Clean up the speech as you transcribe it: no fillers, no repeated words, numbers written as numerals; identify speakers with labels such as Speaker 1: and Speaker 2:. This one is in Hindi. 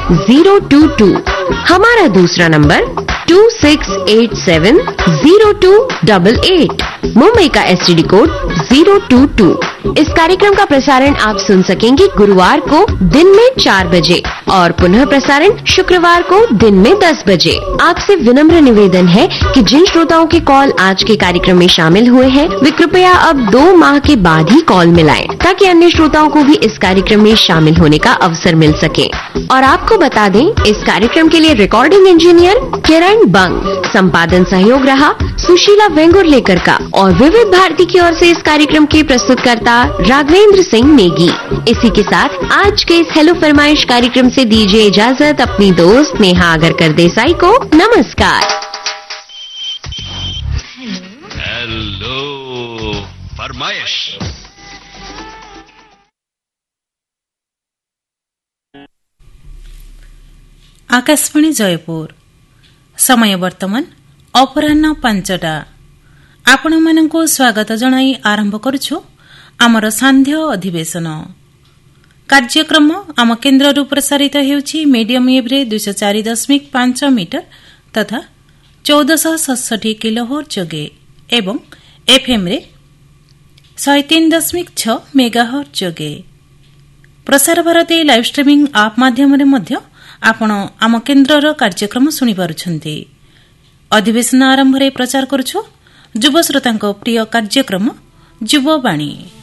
Speaker 1: 26870222। हमारा दूसरा नंबर 26870288। मुंबई का STD कोड 022। इस कार्यक्रम का प्रसारण आप सुन सकेंगे गुरुवार को दिन में 4 बजे और पुनः प्रसारण शुक्रवार को दिन में 10 बजे। आपसे विनम्र निवेदन है कि जिन श्रोताओं के कॉल आज के कार्यक्रम में शामिल हुए हैं वे कृपया अब 2 माह के बाद ही कॉल मिलाएं, ताकि अन्य श्रोताओं को भी इस कार्यक्रम में शामिल होने का अवसर मिल सके। और आपको बता दें, इस कार्यक्रम के लिए रिकॉर्डिंग इंजीनियर किरण बंग, संपादन सहयोग रहा सुशीला वेंगुर्लेकर का और विविध भारती की ओर से इस कार्यक्रम के प्रस्तुतकर्ता राघवेंद्र सिंह नेगी। इसी के साथ आज के इस हेलो फरमाइश कार्यक्रम से दीजिए इजाजत अपनी दोस्त नेहा आगरकर देसाई को। नमस्कार।
Speaker 2: हेलो फरमाइश।
Speaker 3: आकाशवाणी जयपुर। समय वर्तमान अपराह्न 5टा। आपण मानकु स्वागत जणाई आरंभ करुछु आमर सांध्य अधिवेशन कार्यक्रम। आम केन्द्ररू प्रसारित हेउछि मीडियम वेव रे 204.5 मीटर तथा 1467 किलोहर्ट्ज जोगे एवं FM रे 103.6 मेगाहर्ट्ज जोगे। प्रसार भारती लाइव स्ट्रीमिंग आप माध्यम रे मध्य आपण आम केन्द्रर कार्यक्रम सुनि पारुछन्ति। अधिवेशन आरंभ रे प्रचार करुछु युव श्रोतांको प्रिय कार्यक्रम युववाणी।